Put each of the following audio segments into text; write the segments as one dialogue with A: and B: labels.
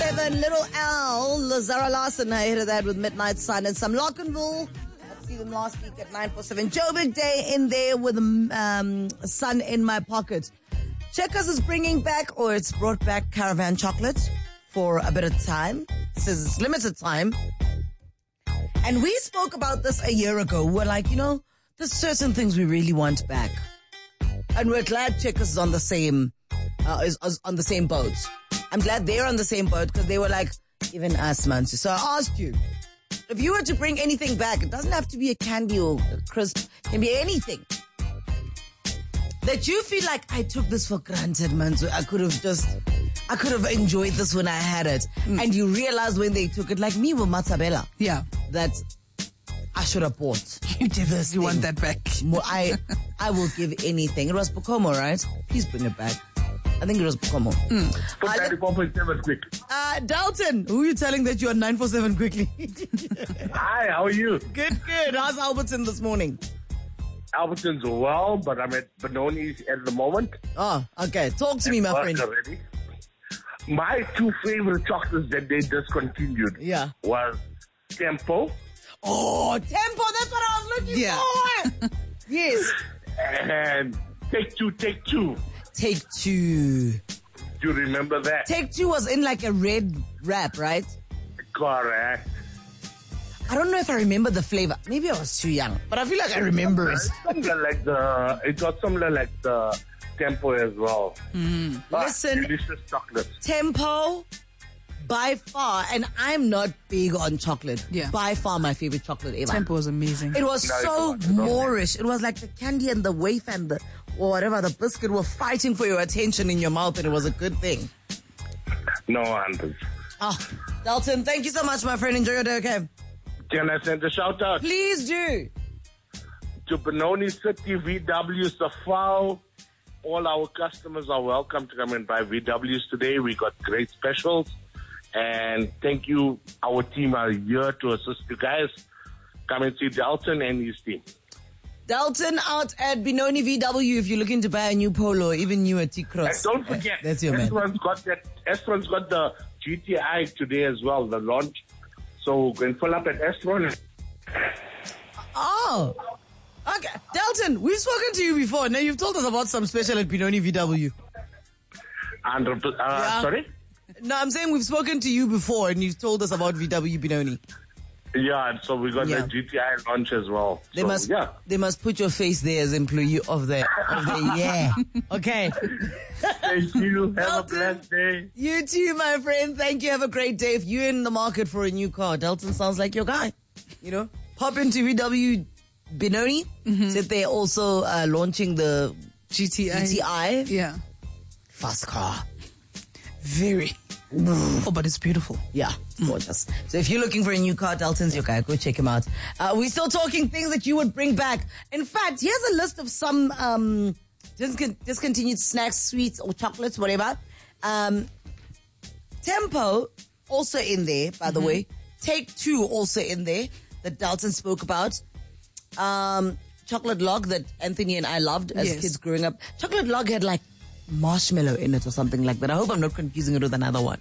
A: 947, Little L, Zara Larson, I heard that with Midnight Sun and some Lockenville. Let's see them last week at 947. Joburg Day in there with Sun in My Pocket. Checkers is bringing back, or it's brought back, Caravan chocolate for a bit of time. It says it's limited time. And we spoke about this a year ago. We're like, there's certain things we really want back. And we're glad Checkers is on the same is on the same boat. I'm glad they're on the same boat because they were like, even us, man. So I asked you, if you were to bring anything back, it doesn't have to be a candy or a crisp. It can be anything that you feel like I took this for granted, man. So I could have enjoyed this when I had it. And you realize when they took it, like me with Matabella.
B: Yeah.
A: That I should have bought.
B: You definitely want that back.
A: I will give anything. It was Pocomo, right? Please bring it back. I think it was Pocomo.
C: Put 94.7 quick.
A: Dalton, who are you telling that you are 947 quickly?
C: Hi, how are you?
A: Good. How's Alberton this morning?
C: Alberton's well, but I'm at Benoni's at the moment.
A: Oh, okay. Talk to me, my friend.
C: Already. My two favorite chocolates that they discontinued was Tempo.
A: Oh, Tempo, that's what I was looking for. Yes.
C: And Take Two.
A: Take Two.
C: Do you remember that?
A: Take Two was in like a red wrap, right?
C: Correct.
A: I don't know if I remember the flavor. Maybe I was too young, but I feel like I remember it.
C: It got similar like the Tempo as well.
A: Listen,
C: delicious chocolate.
A: Tempo, by far, and I'm not big on chocolate.
B: Yeah.
A: By far my favorite chocolate ever.
B: Tempo was amazing.
A: It was Moorish. It was like the candy and the wafer and the biscuit were fighting for your attention in your mouth, and it was a good thing.
C: No answers.
A: Dalton, thank you so much, my friend. Enjoy your day, okay?
C: Can I send a shout out?
A: Please do.
C: To Benoni City, VW, Safao. All our customers are welcome to come and buy VWs today. We got great specials. And thank you. Our team are here to assist you guys. Come and see Dalton and his team. Dalton
A: out at Benoni VW if you're looking to buy a new Polo, or even new T-Cross.
C: And don't forget,
A: that's your man.
C: Estron's got the GTI today as well, the launch. So go and fill up at Estron.
A: Oh, okay. Dalton, we've spoken to you before. Now you've told us about some special at Benoni VW.
C: Sorry?
A: No, I'm saying we've spoken to you before and you've told us about VW Benoni.
C: Yeah, so we got the GTI launch as well.
A: They must put your face there as employee of the year. Okay.
C: Thank you. Have a blessed day.
A: You too, my friend. Thank you. Have a great day. If you're in the market for a new car, Dalton sounds like your guy. Pop into VW Benoni. Said they're also launching the GTI.
B: Yeah.
A: Fast car.
B: Very. Oh, but it's beautiful.
A: Yeah, gorgeous. So if you're looking for a new car, Dalton's your guy. Go check him out. We're still talking things that you would bring back. In fact, here's a list of some discontinued snacks, sweets, or chocolates, whatever. Tempo, also in there, by the way. Take Two, also in there, that Dalton spoke about. Chocolate Log, that Anthony and I loved as kids growing up. Chocolate Log had like marshmallow in it or something like that. I hope I'm not confusing it with another one.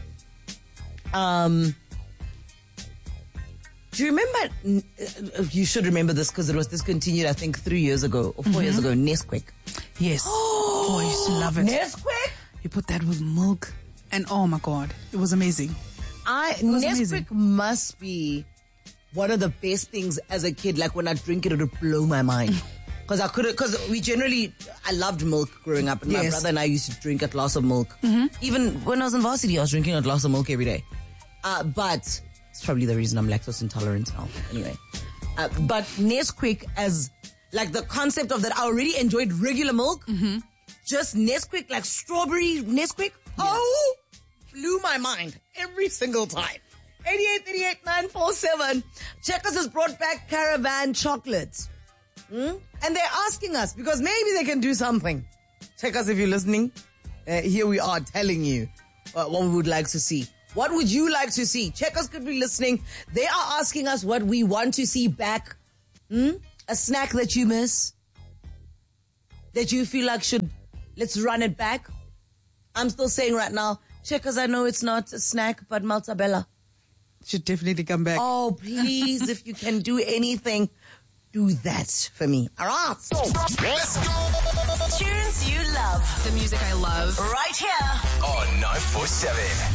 A: Do you remember, you should remember this because it was discontinued I think 3 years ago or 4 years ago, Nesquik.
B: Yes. Oh, I used to love it.
A: Nesquik?
B: You put that with milk and oh my God, it was amazing.
A: Nesquik must be one of the best things as a kid. Like when I drink it, it would blow my mind. Because I loved milk growing up, and my brother and I used to drink a glass of milk. Even when I was in varsity, I was drinking a glass of milk every day. But it's probably the reason I'm lactose intolerant now. Anyway, but Nesquik as like the concept of that, I already enjoyed regular milk. Just Nesquik, like strawberry Nesquik. Oh, blew my mind every single time. 8838-947. Checkers has brought back Caravan chocolates. And they're asking us because maybe they can do something. Check us if you're listening. Here we are telling you what we would like to see. What would you like to see? Checkers could be listening. They are asking us what we want to see back. A snack that you miss, that you feel like let's run it back. I'm still saying right now, Check, because I know it's not a snack, but Maltabella.
B: Should definitely come back.
A: Oh, please, if you can do anything, do that for me. All right.
D: Let's go.
E: Tunes you love.
F: The music I love.
E: Right here.
D: On 947.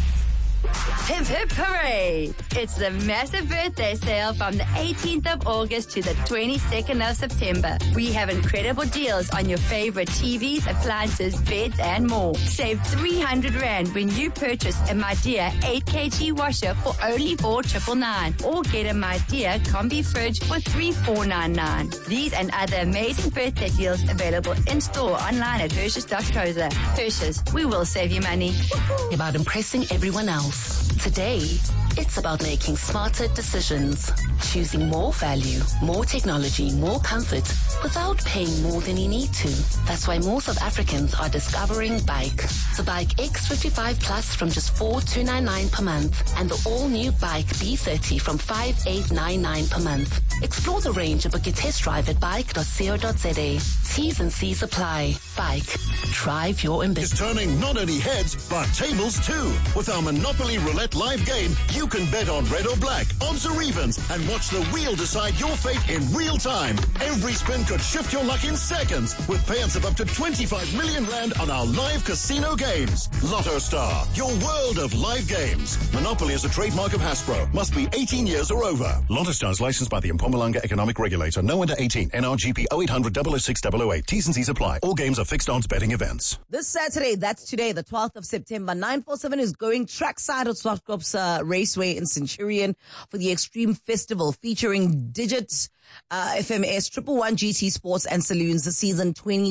G: Hip hip hooray! It's the massive birthday sale from the 18th of August to the 22nd of September. We have incredible deals on your favorite TVs, appliances, beds, and more. Save 300 Rand when you purchase a My Dear 8 kg washer for only 4,999, or get a My Dear combi fridge for 3,499. These and other amazing birthday deals available in store online at Hershey's.co.za. Hershey's, we will save you money.
H: About impressing everyone else. Today, it's about making smarter decisions, choosing more value, more technology, more comfort, without paying more than you need to. That's why more South Africans are discovering Bike. The Bike X55 Plus from just 4,299 per month, and the all-new Bike B30 from 5,899 per month. Explore the range and book your test drive at bike.co.za. T's and C's apply. Bike. Drive your ambition.
I: Is turning not only heads, but tables too. With our Monopoly Roulette live game, you can bet on red or black, odds or evens, and watch the wheel decide your fate in real time. Every spin could shift your luck in seconds, with payouts of up to 25 million Rand on our live casino games. Lotto Star, your world of live games. Monopoly is a trademark of Hasbro. Must be 18 years or over. Lotto Star is licensed by the Mpumalanga Economic Regulator. No under 18. NRGP 0800 006 008. T's and C's apply. All games are fixed odds betting events.
A: This Saturday, that's today, the 12th of September, 947 is going trackside at Swartkops Raceway in Centurion for the Extreme Festival featuring Digit FMS, 111 GT Sports and Saloons season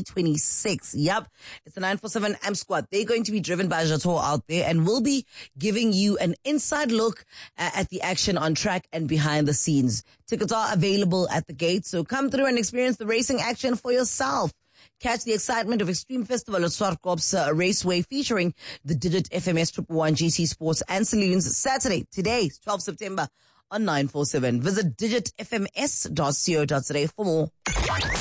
A: 2026. Yep, it's the 947 AMP squad. They're going to be driven by Jato out there, and we'll be giving you an inside look at the action on track and behind the scenes. Tickets are available at the gate, so come through and experience the racing action for yourself. Catch the excitement of Extreme Festival at Swartkops Raceway featuring the Digit FMS 111 GT Sports and Saloons Saturday, today, 12 September on 947. Visit digitfms.co.za for more.